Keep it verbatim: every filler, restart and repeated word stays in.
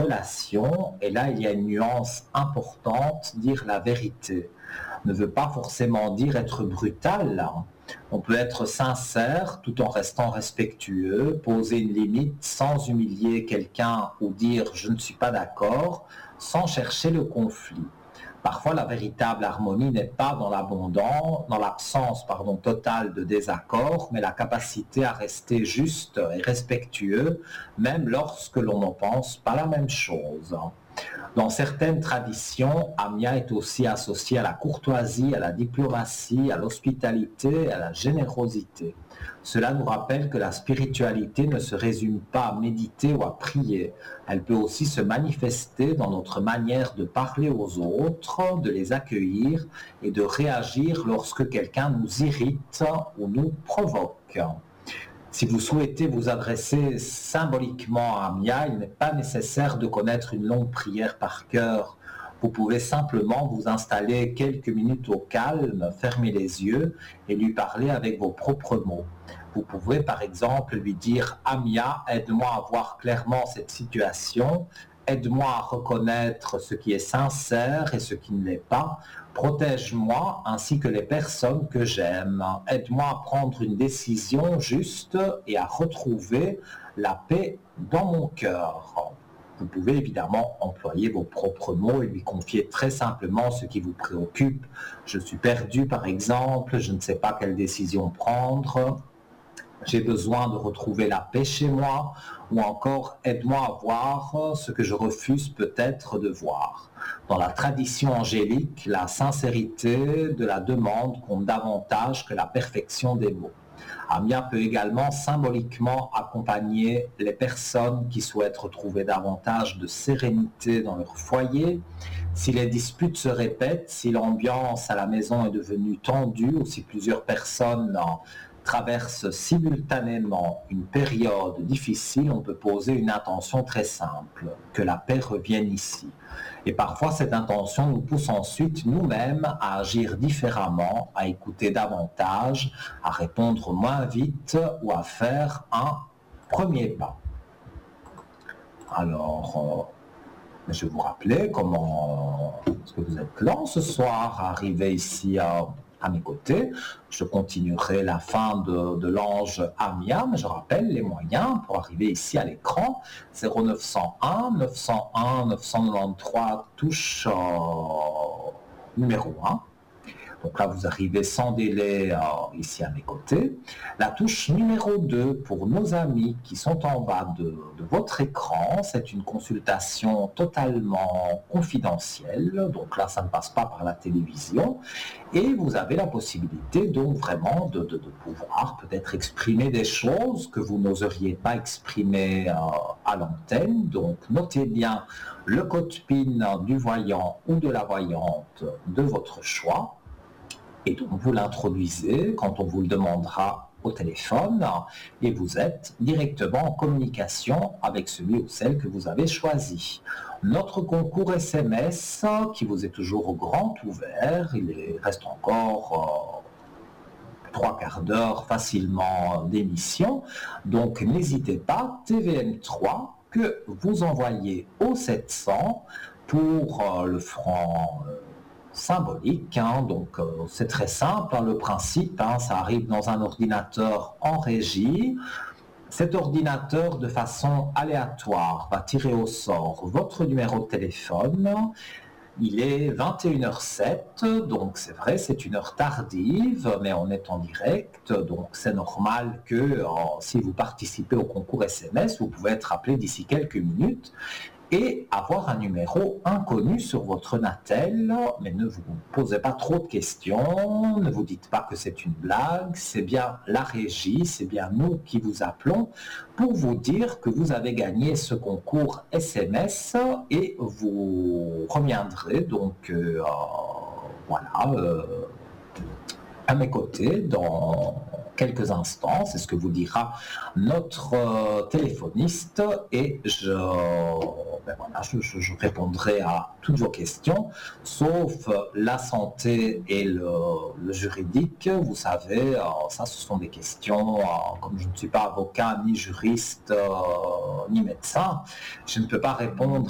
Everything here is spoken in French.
relation, et là il y a une nuance importante, dire la vérité ne veut pas forcément dire être brutal. On peut être sincère tout en restant respectueux, poser une limite sans humilier quelqu'un ou dire je ne suis pas d'accord, sans chercher le conflit. Parfois, la véritable harmonie n'est pas dans l'abondance, dans l'absence, pardon, totale de désaccord, mais la capacité à rester juste et respectueux, même lorsque l'on ne pense pas la même chose. Dans certaines traditions, Amia est aussi associée à la courtoisie, à la diplomatie, à l'hospitalité, à la générosité. Cela nous rappelle que la spiritualité ne se résume pas à méditer ou à prier. Elle peut aussi se manifester dans notre manière de parler aux autres, de les accueillir et de réagir lorsque quelqu'un nous irrite ou nous provoque. Si vous souhaitez vous adresser symboliquement à Amia, il n'est pas nécessaire de connaître une longue prière par cœur. Vous pouvez simplement vous installer quelques minutes au calme, fermer les yeux et lui parler avec vos propres mots. Vous pouvez par exemple lui dire « Amia, aide-moi à voir clairement cette situation, aide-moi à reconnaître ce qui est sincère et ce qui ne l'est pas. Protège-moi ainsi que les personnes que j'aime. Aide-moi à prendre une décision juste et à retrouver la paix dans mon cœur. » Vous pouvez évidemment employer vos propres mots et lui confier très simplement ce qui vous préoccupe. Je suis perdu par exemple, je ne sais pas quelle décision prendre. J'ai besoin de retrouver la paix chez moi, ou encore aide-moi à voir ce que je refuse peut-être de voir. Dans la tradition angélique, la sincérité de la demande compte davantage que la perfection des mots. Amia peut également symboliquement accompagner les personnes qui souhaitent retrouver davantage de sérénité dans leur foyer. Si les disputes se répètent, si l'ambiance à la maison est devenue tendue ou si plusieurs personnes traverse simultanément une période difficile, on peut poser une intention très simple, que la paix revienne ici. Et parfois, cette intention nous pousse ensuite nous-mêmes à agir différemment, à écouter davantage, à répondre moins vite ou à faire un premier pas. Alors, euh, je vais vous rappeler comment est-ce que vous êtes lent ce soir à arriver ici à... à mes côtés. Je continuerai la fin de, de l'ange Amia, mais je rappelle les moyens pour arriver ici à l'écran. zéro neuf cent un neuf cent un neuf cent quatre-vingt-treize, touche euh, numéro un. Donc là, vous arrivez sans délai euh, ici à mes côtés. La touche numéro deux, pour nos amis qui sont en bas de, de votre écran, c'est une consultation totalement confidentielle. Donc là, ça ne passe pas par la télévision. Et vous avez la possibilité donc vraiment de, de, de pouvoir peut-être exprimer des choses que vous n'oseriez pas exprimer euh, à l'antenne. Donc notez bien le code P I N du voyant ou de la voyante de votre choix. Et donc vous l'introduisez quand on vous le demandera au téléphone et vous êtes directement en communication avec celui ou celle que vous avez choisi. Notre concours S M S qui vous est toujours grand ouvert, il est- reste encore euh, trois quarts d'heure facilement d'émission, donc n'hésitez pas, T V M trois que vous envoyez au sept cents pour euh, le franc euh, symbolique, hein. Donc euh, c'est très simple, hein, le principe, hein, ça arrive dans un ordinateur en régie. Cet ordinateur, de façon aléatoire, va tirer au sort votre numéro de téléphone. Il est vingt et une heures sept, donc c'est vrai, c'est une heure tardive, mais on est en direct, donc c'est normal que euh, si vous participez au concours S M S, vous pouvez être appelé d'ici quelques minutes et avoir un numéro inconnu sur votre Natel, mais ne vous posez pas trop de questions, ne vous dites pas que c'est une blague, c'est bien la régie, c'est bien nous qui vous appelons pour vous dire que vous avez gagné ce concours S M S et vous reviendrez donc euh, voilà euh, à mes côtés dans quelques instants, c'est ce que vous dira notre euh, téléphoniste et je, ben voilà, je, je- je répondrai à toutes vos questions, sauf euh, la santé et le, le juridique. Vous savez, euh, ça ce sont des questions, euh, comme je ne suis pas avocat, ni juriste, euh, ni médecin, je ne peux pas répondre